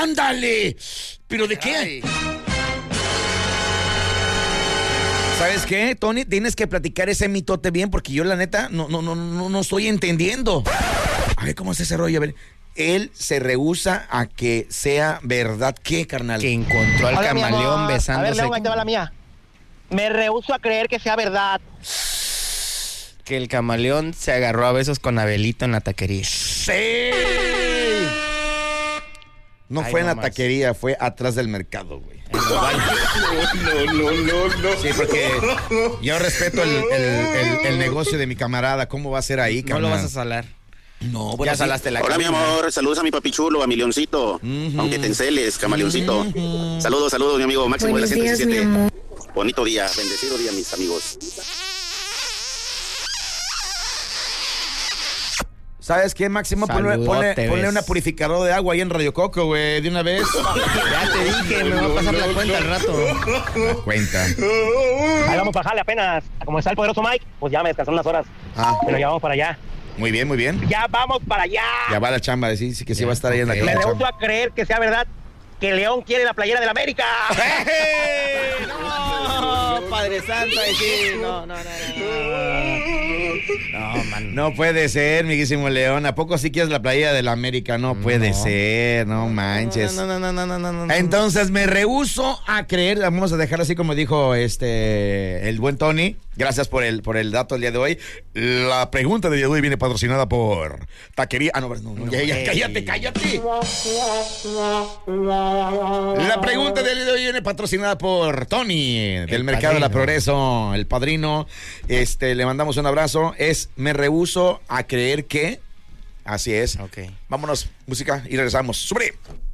¡Ándale! ¿Pero de qué? Ay. ¿Sabes qué, Tony? Tienes que platicar ese mitote bien porque yo la neta no estoy entendiendo. A ver, ¿cómo es ese rollo? A ver, él se rehúsa a que sea verdad. ¿Qué, carnal? Que encontró al Hola, mi camaleón amor. besándose. A ver, León, ahí te va la mía. Me rehúso a creer que sea verdad. Que el camaleón se agarró a besos con Abelito en la taquería. ¡Sí! No Ay, fue en no la más. taquería, fue atrás del mercado, güey. En el baño. Sí, porque yo respeto el negocio de mi camarada. ¿Cómo va a ser ahí, No carnal? lo vas a salar. No, bueno, Ya sí. salaste la Hola, mi cabina. amor. Saludos a mi papi chulo, a mi leoncito. Aunque te enceles, camaleoncito. Saludos, mi amigo Máximo de la Buenos días, 117. mi amor. Bonito día, bendecido día, mis amigos. ¿Sabes qué, Máximo? Ponle Saludote, ves. una purificadora de agua ahí en Radio Coco, güey, de una vez. Ya te dije, me va a pasar la cuenta al rato. Cuenta. Ahí vamos a bajarle apenas. Como está el poderoso Mike, pues ya me descansaron unas horas. Ah, Pero ya vamos para allá. muy bien, muy bien. ¡Ya vamos para allá! Ya va la chamba, sí, sí que sí va a estar ahí en la Ok. Me chamba. rehuso a creer que sea verdad que León quiere la playera del América. No, Padre Santo, sí. No, man. No puede ser, miguísimo León. ¿A poco sí quieres la playa de la América? No puede ser, no manches. No. Entonces me rehúso a creer, vamos a dejar así como dijo el buen Tony. Gracias por el dato el día de hoy. La pregunta del día de hoy viene patrocinada por Taquería. Ah, no, ya, cállate. La pregunta del día de hoy viene patrocinada por Tony, del Mercado de la padrino. Progreso, el padrino. Le mandamos un abrazo. Me rehúso a creer que. Así es. Ok. Vámonos, música, y regresamos. ¡Súbele!